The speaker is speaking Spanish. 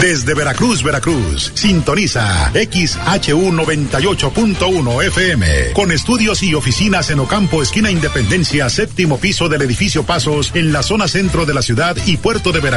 Desde Veracruz, Veracruz, sintoniza XHU 98.1 FM, con estudios y oficinas en Ocampo, esquina Independencia, séptimo piso del edificio Pasos, en la zona centro de la ciudad y puerto de Veracruz.